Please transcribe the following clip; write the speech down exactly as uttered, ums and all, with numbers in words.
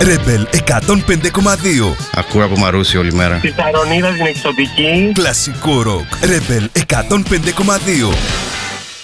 Rebel εκατόν πέντε κόμμα δύο. Ακούω από Μαρούσι όλη μέρα. Τη Σαρονίδα την εξωτική. Κλασικό ροκ. Rebel εκατόν πέντε κόμμα δύο.